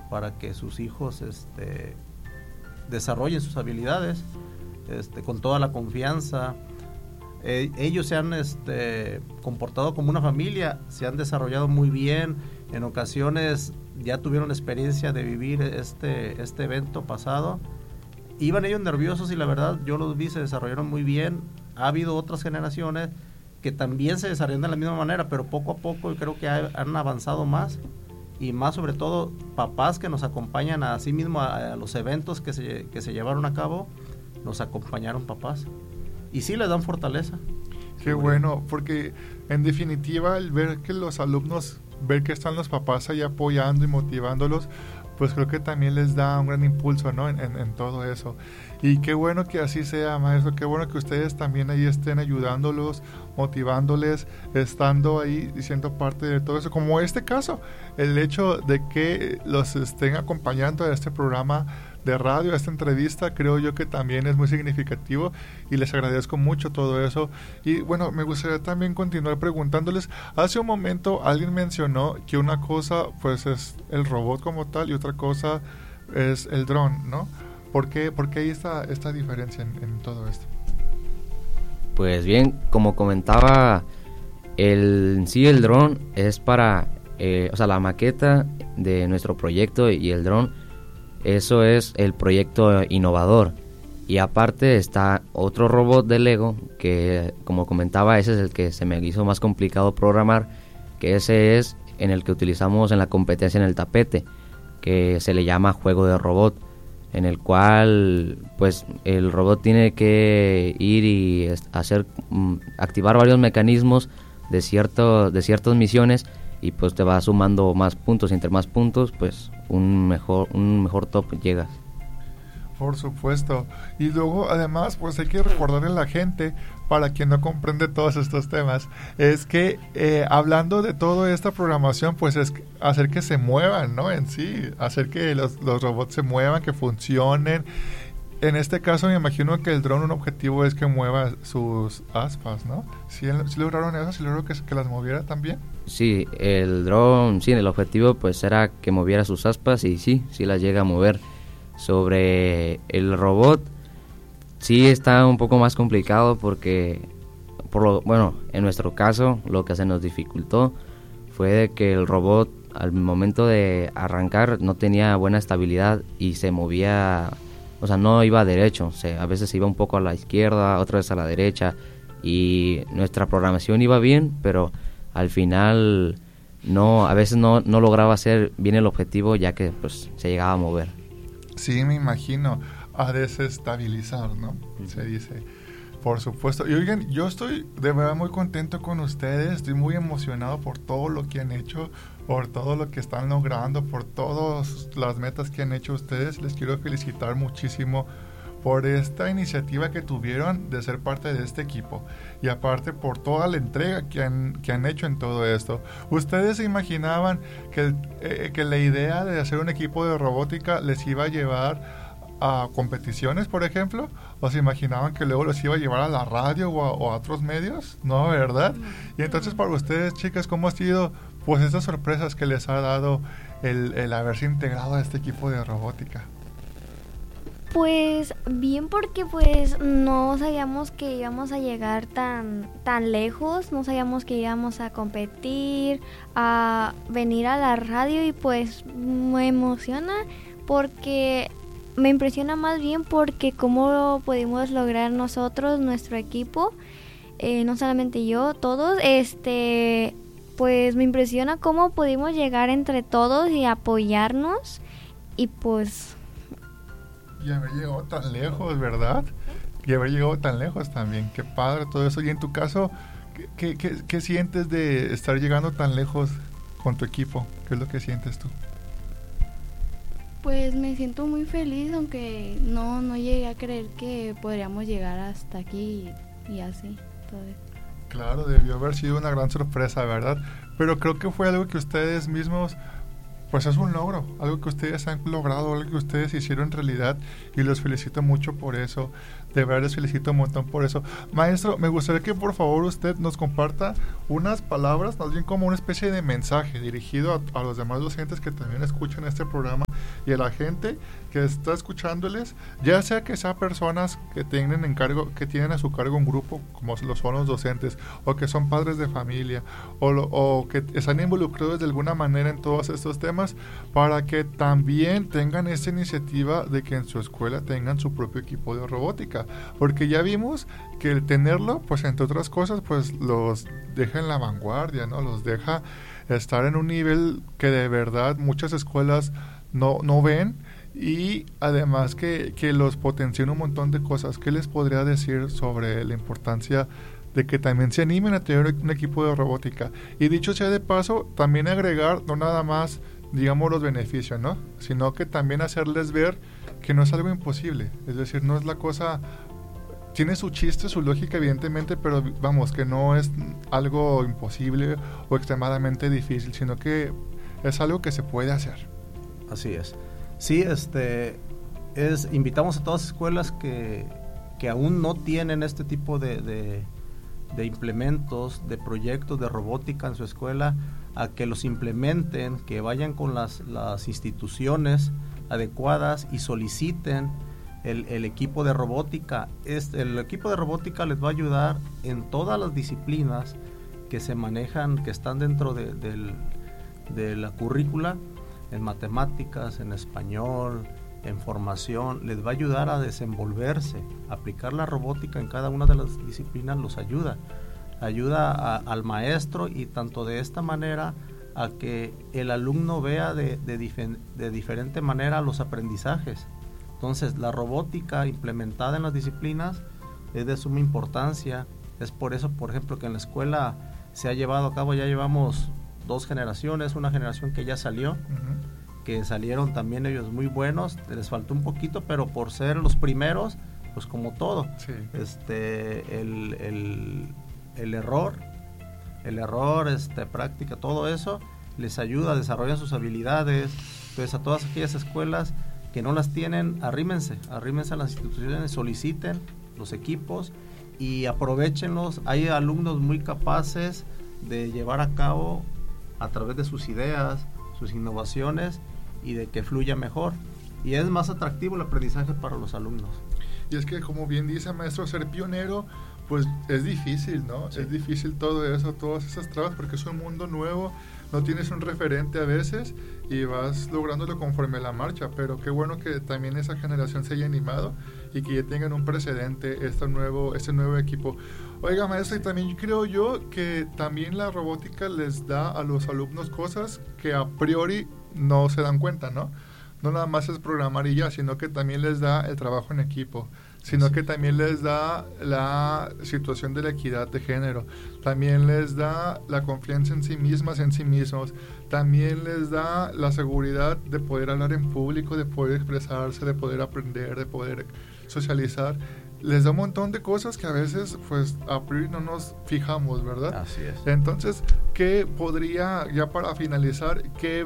para que sus hijos desarrollen sus habilidades con toda la confianza. Ellos se han comportado como una familia, se han desarrollado muy bien. En ocasiones ya tuvieron experiencia de vivir este evento pasado. Iban ellos nerviosos y la verdad yo los vi, se desarrollaron muy bien. Ha habido otras generaciones que también se desarrollan de la misma manera, pero poco a poco yo creo que han avanzado más, y más sobre todo papás que nos acompañan a sí mismo a los eventos que se llevaron a cabo. Nos acompañaron papás y sí les dan fortaleza. Qué bueno, porque en definitiva el ver que los alumnos, ver que están los papás ahí apoyando y motivándolos, pues creo que también les da un gran impulso, ¿no? en todo eso. Y qué bueno que así sea, maestro, qué bueno que ustedes también ahí estén ayudándolos, motivándoles, estando ahí y siendo parte de todo eso, como este caso, el hecho de que los estén acompañando a este programa de radio, a esta entrevista, creo yo que también es muy significativo y les agradezco mucho todo eso. Y bueno, me gustaría también continuar preguntándoles, hace un momento alguien mencionó que una cosa pues es el robot como tal y otra cosa es el dron, ¿no? ¿Por qué hay esta diferencia en todo esto? Pues bien, como comentaba, el dron es para, la maqueta de nuestro proyecto y el dron, eso es el proyecto innovador. Y aparte está otro robot de Lego que, como comentaba, ese es el que se me hizo más complicado programar, que ese es en el que utilizamos en la competencia en el tapete, que se le llama juego de robot, en el cual pues el robot tiene que ir y activar varios mecanismos de ciertas misiones, y pues te va sumando más puntos, y entre más puntos pues un mejor top llegas. Por supuesto. Y luego además pues hay que recordarle a la gente, para quien no comprende todos estos temas, es que hablando de toda esta programación, pues es hacer que se muevan, ¿no? En sí, hacer que los robots se muevan, que funcionen. En este caso me imagino que el dron, un objetivo es que mueva sus aspas, ¿no? ¿Sí lograron eso? ¿Sí lograron que las moviera también? Sí, el dron, sí, el objetivo pues era que moviera sus aspas, y sí las llega a mover. Sobre el robot, sí está un poco más complicado porque, en nuestro caso, lo que se nos dificultó fue de que el robot al momento de arrancar no tenía buena estabilidad y se movía, no iba derecho, a veces iba un poco a la izquierda, otra vez a la derecha, y nuestra programación iba bien, pero al final a veces no lograba hacer bien el objetivo, ya que pues se llegaba a mover. Sí, me imagino, a desestabilizar, ¿no? Se dice, por supuesto. Y oigan, yo estoy de verdad muy contento con ustedes, estoy muy emocionado por todo lo que han hecho, por todo lo que están logrando, por todas las metas que han hecho ustedes. Les quiero felicitar muchísimo por esta iniciativa que tuvieron de ser parte de este equipo, y aparte por toda la entrega que han hecho en todo esto. ¿Ustedes se imaginaban que la idea de hacer un equipo de robótica les iba a llevar a competiciones, por ejemplo? ¿O se imaginaban que luego los iba a llevar a la radio o a otros medios? No, ¿verdad? Y entonces, para ustedes, chicas, ¿cómo ha sido pues estas sorpresas que les ha dado el haberse integrado a este equipo de robótica? Pues bien, porque pues no sabíamos que íbamos a llegar tan lejos, no sabíamos que íbamos a competir, a venir a la radio, y pues me emociona, porque me impresiona más bien porque cómo lo pudimos lograr nosotros, nuestro equipo, no solamente yo, todos, pues me impresiona cómo pudimos llegar entre todos y apoyarnos, y pues... Y haber llegado tan lejos, ¿verdad? Y haber llegado tan lejos también. Qué padre todo eso. Y en tu caso, ¿qué sientes de estar llegando tan lejos con tu equipo? ¿Qué es lo que sientes tú? Pues me siento muy feliz, aunque no llegué a creer que podríamos llegar hasta aquí y así, todo eso. Claro, debió haber sido una gran sorpresa, ¿verdad? Pero creo que fue algo que ustedes mismos pues es un logro, algo que ustedes han logrado, algo que ustedes hicieron realidad, y los felicito mucho por eso. De verdad les felicito un montón por eso. Maestro, me gustaría que por favor usted nos comparta unas palabras, más bien como una especie de mensaje dirigido a los demás docentes que también escuchan este programa, y a la gente que está escuchándoles, ya sea que sean personas que tienen a su cargo un grupo, como lo son los docentes, o que son padres de familia, o que están involucrados de alguna manera en todos estos temas, para que también tengan esta iniciativa de que en su escuela tengan su propio equipo de robótica, porque ya vimos que el tenerlo, pues entre otras cosas, pues los deja en la vanguardia, ¿no? Los deja estar en un nivel que de verdad muchas escuelas no ven, y además que los potencia un montón de cosas. ¿Qué les podría decir sobre la importancia de que también se animen a tener un equipo de robótica? Y dicho sea de paso, también agregar no nada más, digamos, los beneficios, ¿no? Sino que también hacerles ver que no es algo imposible. Es decir, no es la cosa... Tiene su chiste, su lógica, evidentemente, pero vamos, que no es algo imposible o extremadamente difícil, sino que es algo que se puede hacer. Así es. Sí, invitamos a todas las escuelas que aún no tienen este tipo de implementos, de proyectos de robótica en su escuela, a que los implementen, que vayan con las instituciones adecuadas y soliciten el equipo de robótica. El equipo de robótica les va a ayudar en todas las disciplinas que se manejan, que están dentro de la currícula, en matemáticas, en español, en formación. Les va a ayudar a desenvolverse. Aplicar la robótica en cada una de las disciplinas los ayuda al maestro, y tanto de esta manera a que el alumno vea de diferente manera los aprendizajes. Entonces, la robótica implementada en las disciplinas es de suma importancia. Es por eso, por ejemplo, que en la escuela se ha llevado a cabo, ya llevamos 2 generaciones, una generación que ya salió, que salieron también ellos muy buenos, les faltó un poquito, pero por ser los primeros, pues como todo, sí. El error, práctica, todo eso les ayuda a desarrollar sus habilidades. Entonces, a todas aquellas escuelas que no las tienen, arrímense a las instituciones, soliciten los equipos y aprovéchenlos. Hay alumnos muy capaces de llevar a cabo a través de sus ideas, sus innovaciones, y de que fluya mejor, y es más atractivo el aprendizaje para los alumnos. Y es que, como bien dice, maestro, ser pionero pues es difícil, ¿no? Sí. Es difícil todo eso, todas esas trabas, porque es un mundo nuevo, no tienes un referente a veces y vas lográndolo conforme la marcha, pero qué bueno que también esa generación se haya animado y que ya tengan un precedente este nuevo equipo. Oiga, maestro, y también creo yo que también la robótica les da a los alumnos cosas que a priori no se dan cuenta, ¿no? No nada más es programar y ya, sino que también les da el trabajo en equipo, sino que también les da la situación de la equidad de género, también les da la confianza en sí mismas, en sí mismos, también les da la seguridad de poder hablar en público, de poder expresarse, de poder aprender, de poder socializar. Les da un montón de cosas que a veces, pues, a priori no nos fijamos, ¿verdad? Así es. Entonces, ¿qué podría, ya para finalizar,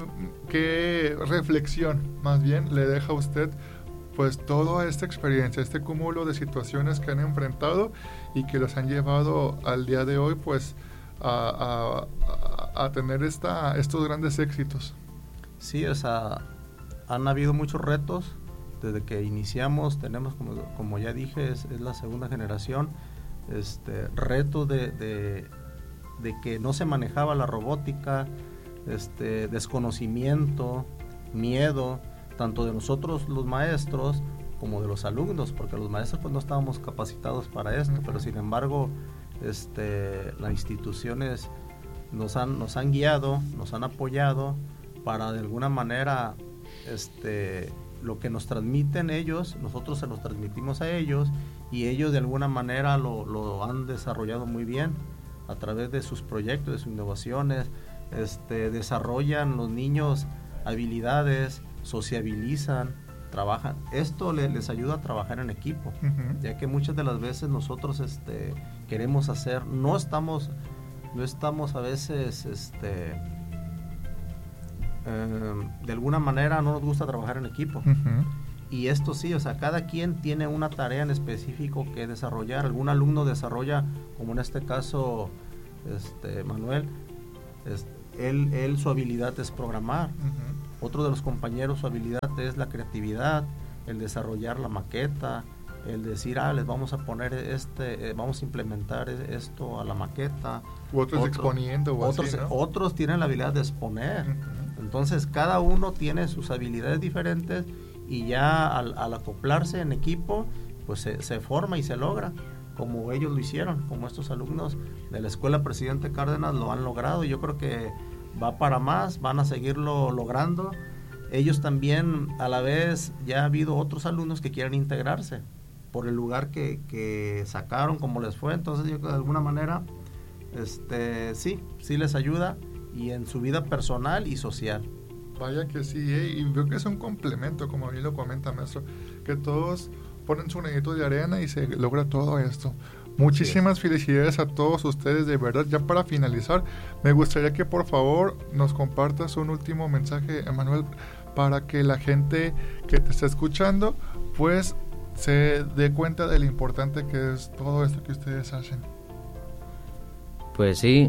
qué reflexión, más bien, le deja a usted, pues, toda esta experiencia, este cúmulo de situaciones que han enfrentado y que los han llevado al día de hoy, pues, a tener estos grandes éxitos? Sí, o sea, han habido muchos retos. Desde que iniciamos tenemos, como ya dije, es la segunda generación, reto de que no se manejaba la robótica, desconocimiento, miedo, tanto de nosotros los maestros como de los alumnos, porque los maestros pues no estábamos capacitados para esto, pero sin embargo las instituciones nos han guiado, nos han apoyado para de alguna manera lo que nos transmiten ellos, nosotros se los transmitimos a ellos, y ellos de alguna manera lo han desarrollado muy bien a través de sus proyectos, de sus innovaciones. Desarrollan los niños habilidades, sociabilizan, trabajan. Esto les ayuda a trabajar en equipo, ya que muchas de las veces nosotros queremos hacer, no estamos a veces de alguna manera no nos gusta trabajar en equipo. Ujú. Y esto sí, o sea, cada quien tiene una tarea en específico que desarrollar. Algún alumno desarrolla, como en este caso, Manuel, él su habilidad es programar. Ujú. Otro de los compañeros su habilidad es la creatividad, el desarrollar la maqueta, el decir, les vamos a poner vamos a implementar esto a la maqueta. Otros exponiendo o otros, así, ¿no? otros tienen la habilidad de exponer. Ujú. Entonces cada uno tiene sus habilidades diferentes y ya al acoplarse en equipo, pues se forma y se logra, como ellos lo hicieron, como estos alumnos de la Escuela Presidente Cárdenas lo han logrado. Yo creo que va para más, van a seguirlo logrando. Ellos también, a la vez, ya ha habido otros alumnos que quieren integrarse por el lugar que sacaron, como les fue. Entonces yo creo que de alguna manera sí les ayuda, y en su vida personal y social. Vaya que sí, y veo que es un complemento, como bien lo comenta, maestro, que todos ponen su granito de arena y se logra todo esto. Muchísimas felicidades a todos ustedes, de verdad. Ya para finalizar, me gustaría que por favor nos compartas un último mensaje, Emanuel, para que la gente que te está escuchando pues se dé cuenta de lo importante que es todo esto que ustedes hacen. Pues sí,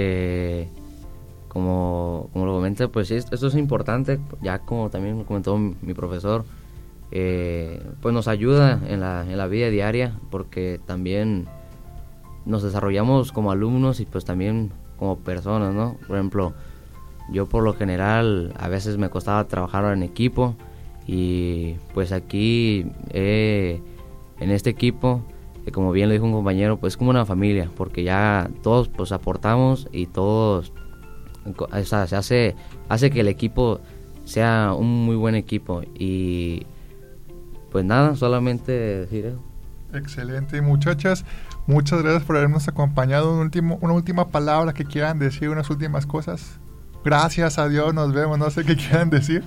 como lo comenté, pues sí, esto es importante, ya como también comentó mi profesor, pues nos ayuda en la vida diaria, porque también nos desarrollamos como alumnos y pues también como personas, ¿no? Por ejemplo, yo por lo general a veces me costaba trabajar en equipo, y pues aquí en este equipo, como bien lo dijo un compañero, pues es como una familia, porque ya todos pues aportamos y todos, o sea, hace que el equipo sea un muy buen equipo. Y pues nada, solamente decir eso. Excelente, muchachas, muchas gracias por habernos acompañado. Una última palabra que quieran decir, unas últimas cosas. Gracias a Dios, nos vemos, no sé qué quieran decir.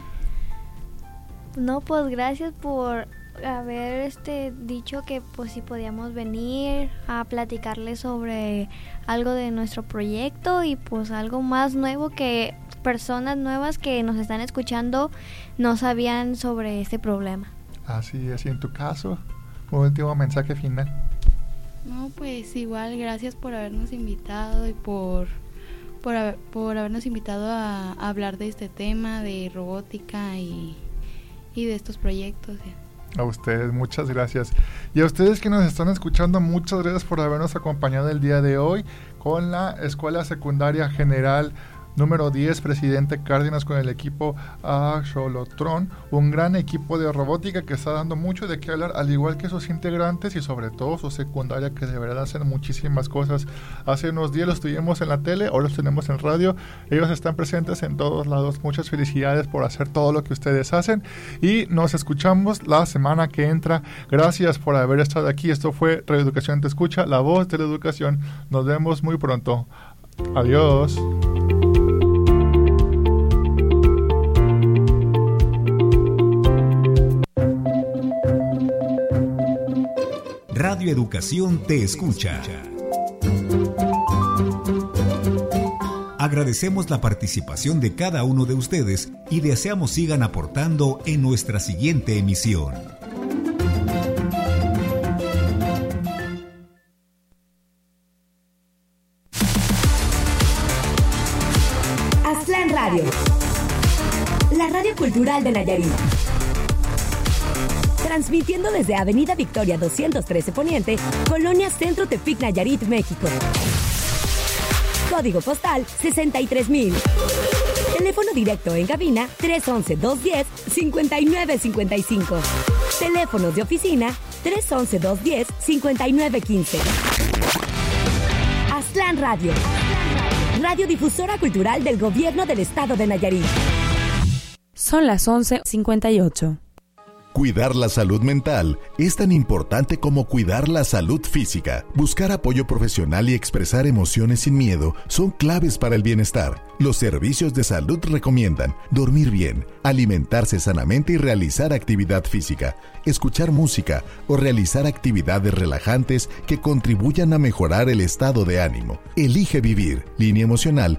No, pues gracias por haber dicho que pues si podíamos venir a platicarles sobre algo de nuestro proyecto, y pues algo más nuevo, que personas nuevas que nos están escuchando no sabían sobre este problema. Así es, y en tu caso, un último mensaje final. No, pues igual, gracias por habernos invitado y por habernos invitado a hablar de este tema de robótica y de estos proyectos. A ustedes, muchas gracias. Y a ustedes que nos están escuchando, muchas gracias por habernos acompañado el día de hoy con la Escuela Secundaria General número 10, Presidente Cárdenas, con el equipo Axolotl, un gran equipo de robótica que está dando mucho de qué hablar, al igual que sus integrantes y sobre todo su secundaria, que de verdad hacen muchísimas cosas. Hace unos días los tuvimos en la tele, hoy los tenemos en radio, ellos están presentes en todos lados. Muchas felicidades por hacer todo lo que ustedes hacen, y nos escuchamos la semana que entra. Gracias por haber estado aquí. Esto fue Radio Educación Te Escucha, la voz de la educación. Nos vemos muy pronto. Adiós. Radio Educación Te Escucha. Agradecemos la participación de cada uno de ustedes y deseamos sigan aportando en nuestra siguiente emisión. Aztlán Radio, la radio cultural de Nayarit. Transmitiendo desde Avenida Victoria 213 Poniente, Colonia Centro, Tepic, Nayarit, México. Código postal 63,000. Teléfono directo en cabina 311-210-5955. Teléfonos de oficina 311-210-5915. Aztlán Radio, radiodifusora cultural del Gobierno del Estado de Nayarit. Son las 11:58. Cuidar la salud mental es tan importante como cuidar la salud física. Buscar apoyo profesional y expresar emociones sin miedo son claves para el bienestar. Los servicios de salud recomiendan dormir bien, alimentarse sanamente y realizar actividad física, escuchar música o realizar actividades relajantes que contribuyan a mejorar el estado de ánimo. Elige vivir. Línea emocional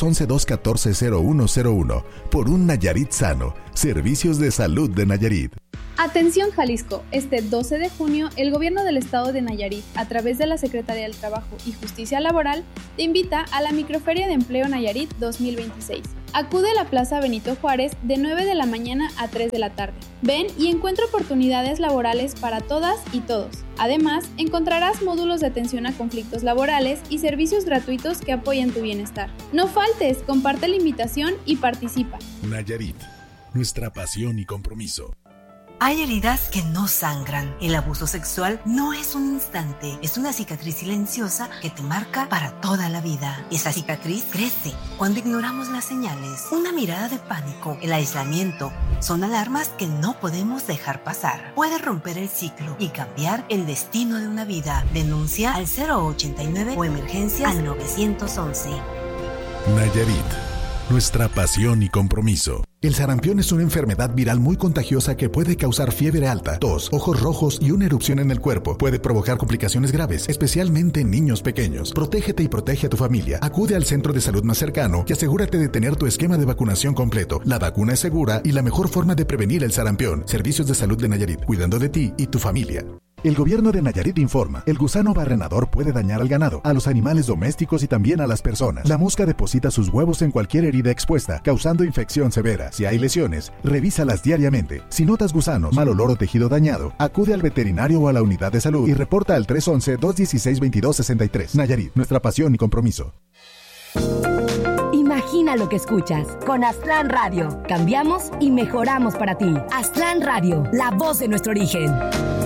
311-214-0101. Por un Nayarit sano. Servicios de Salud de Nayarit. Atención Jalisco, este 12 de junio el gobierno del estado de Nayarit, a través de la Secretaría del Trabajo y Justicia Laboral, te invita a la Microferia de Empleo Nayarit 2026. Acude a la Plaza Benito Juárez de 9 de la mañana a 3 de la tarde. Ven y encuentra oportunidades laborales para todas y todos. Además, encontrarás módulos de atención a conflictos laborales y servicios gratuitos que apoyan tu bienestar. No faltes, comparte la invitación y participa. Nayarit, nuestra pasión y compromiso. Hay heridas que no sangran. El abuso sexual no es un instante, es una cicatriz silenciosa que te marca para toda la vida. Esa cicatriz crece cuando ignoramos las señales. Una mirada de pánico, el aislamiento, son alarmas que no podemos dejar pasar. Puede romper el ciclo y cambiar el destino de una vida. Denuncia al 089 o emergencias al 911. Nayarit, nuestra pasión y compromiso. El sarampión es una enfermedad viral muy contagiosa que puede causar fiebre alta, tos, ojos rojos y una erupción en el cuerpo. Puede provocar complicaciones graves, especialmente en niños pequeños. Protégete y protege a tu familia. Acude al centro de salud más cercano y asegúrate de tener tu esquema de vacunación completo. La vacuna es segura y la mejor forma de prevenir el sarampión. Servicios de Salud de Nayarit, cuidando de ti y tu familia. El gobierno de Nayarit informa, el gusano barrenador puede dañar al ganado, a los animales domésticos y también a las personas. La mosca deposita sus huevos en cualquier herida expuesta, causando infección severa. Si hay lesiones, revísalas diariamente. Si notas gusanos, mal olor o tejido dañado, acude al veterinario o a la unidad de salud y reporta al 311-216-2263. Nayarit, nuestra pasión y compromiso. Imagina lo que escuchas. Con Aztlán Radio. Cambiamos y mejoramos para ti. Aztlán Radio, la voz de nuestro origen.